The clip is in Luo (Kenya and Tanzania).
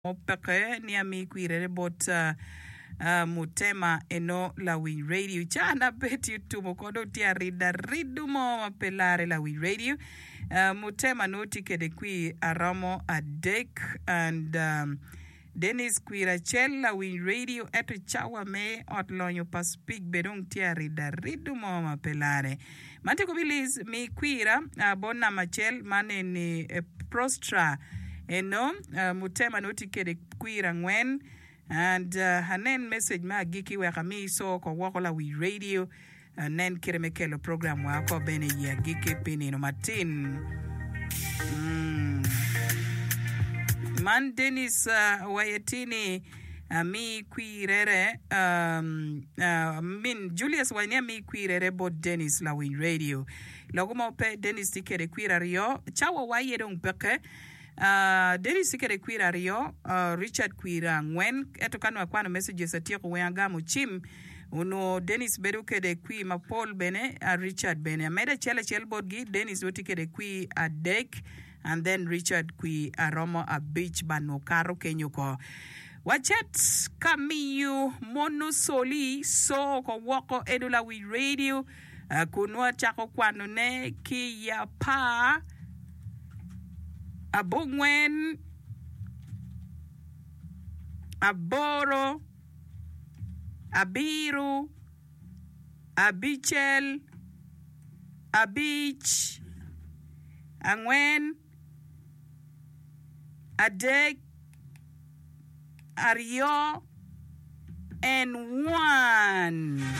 Opeke ni ami kwirere bot mutema eno la Win Radio chana beti tumo kodo tia ridu mo pelare la Win Radio mutema noti kede kwi aramo adek and Dennis Kwirachel la Win Radio eto chawa me otlonyo paspik bedong tia ridu mo pelare mante ko bilis mi kwira bona machel mane ni prostra eno mutema noti kede kwira ngwen and hanen message ma giki we kami so ko wakola we radio nen kiremekelo program wako bene ya giki pinino matin man Dennis Wayetini mi kwirere min Julius Wanya mi kwirere bo Dennis la Win Radio logo pe Dennis tikere kwirario chawa wayedong peke Dennis sikere kwira rio Richard kwira ngwen eto kanwa kwa messages atiko wenga muchim uno Dennis beruke de kwi ma Paul bene Richard bene meda chele bodgi Dennis wotike de kwi a deck and then Richard kwi a Romo a beach bano karo kenyuko wachet kamiyu monosoli so ko woko edula we radio kunwa chako kwano ne ki ya pa Abongwen, Aboro, Abiru, Abichel, Abich, Angwen, Adek, Ario, and one.